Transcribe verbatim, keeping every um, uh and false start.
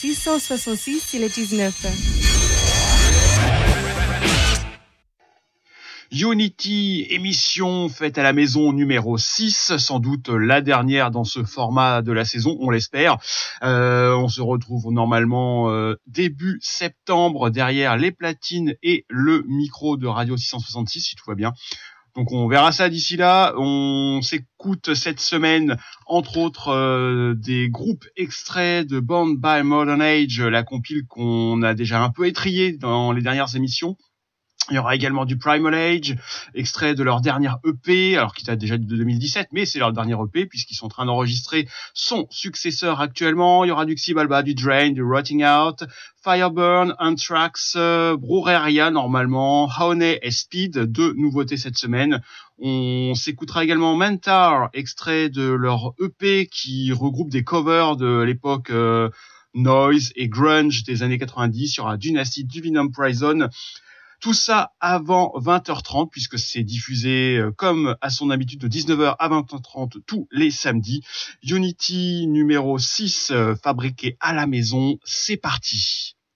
six cent soixante-six, il est dix-neuf. Unity, émission faite à la maison numéro six, sans doute la dernière dans ce format de la saison, on l'espère. Euh, on se retrouve normalement euh, début septembre derrière les platines et le micro de Radio six cent soixante-six, si tout va bien. Donc on verra ça d'ici là. On s'écoute cette semaine, entre autres, euh, des groupes extraits de Bound by Modern Age, la compile qu'on a déjà un peu étriée dans les dernières émissions. Il y aura également du Primal Age, extrait de leur dernière E P, alors qui date déjà de deux mille dix-sept, mais c'est leur dernière E P puisqu'ils sont en train d'enregistrer son successeur actuellement. Il y aura du Xibalba, du Drain, du Rotting Out, Fireburn, Anthrax, euh, Brujeria normalement, Honey et Speed, deux nouveautés cette semaine. On s'écoutera également Mentar, extrait de leur E P qui regroupe des covers de l'époque euh, Noise et Grunge des années quatre-vingt-dix. Il y aura Dynasty, Divinum Prison. Tout ça avant vingt heures trente, puisque c'est diffusé euh, comme à son habitude de dix-neuf heures à vingt heures trente tous les samedis. Unity numéro six, euh, fabriqué à la maison, c'est parti.